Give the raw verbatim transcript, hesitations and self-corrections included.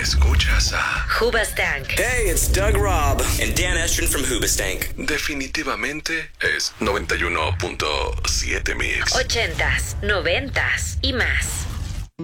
Escuchas a Hoobastank. Hey, it's Doug Robb and Dan Estrin from Hoobastank. Definitivamente es noventa y uno punto siete Mix. Ochentas, noventas y más.